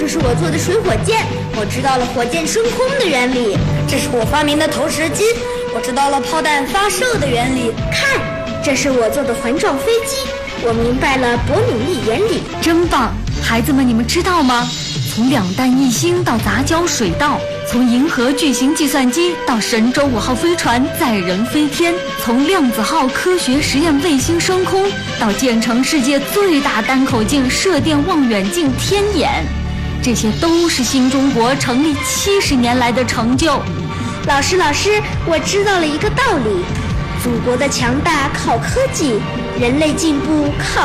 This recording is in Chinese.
这是我做的水火箭，我知道了火箭升空的原理。 这是我发明的投石机，我知道了炮弹发射的原理。 看，这是我做的环状飞机，我明白了伯努利原理。 真棒！孩子们，你们知道吗？从两弹一星到杂交水稻，从银河巨型计算机到神舟5号飞船载人飞天，从量子号科学实验卫星升空到建成世界最大单口径射电望远镜天眼，这些都是新中国成立70年来的成就。 老师，我知道了一个道理：祖国的强大靠科技，人类进步靠